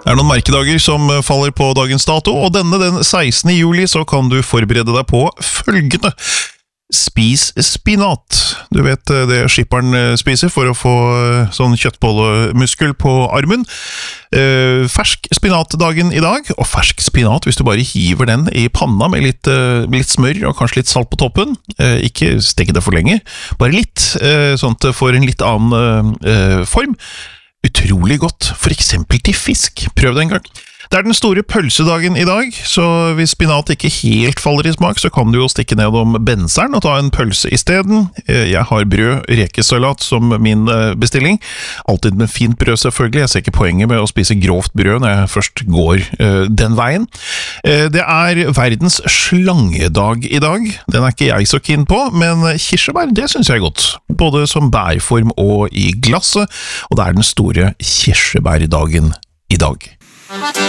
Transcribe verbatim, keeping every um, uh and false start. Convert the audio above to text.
Det er noen merkedager som faller på dagens dato, og denne den sekstende juli så kan du forberede deg på følgende. Spis spinat. Du vet det skipperen spiser for å få sånn kjøttbollemuskel på armen. Eh, fersk spinatdagen i dag, og fersk spinat hvis du bare hiver den i panna med litt, eh, litt smør og kanskje litt salt på toppen. Eh, ikke steke det for lenge, bare litt, eh, sånn at det får en litt annen eh, form. Utrolig godt, for eksempel til fisk. Prøv det en gang. Det er den store pølsedagen i dag, så hvis spinat ikke helt faller i smak, så kan du jo stikke ned om benseren og ta en pølse i stedet. Jeg har brød, rekesalat som min bestilling. Alltid med fint brød selvfølgelig, jeg ser ikke poenget med å spise grovt brød når jeg først går uh, den veien. Uh, det er verdens slangedag i dag. Den er ikke jeg så keen på, men kirsebær, det synes jeg er godt. Både som bærform og i glasset, og det er den store kirsebærdagen i dag.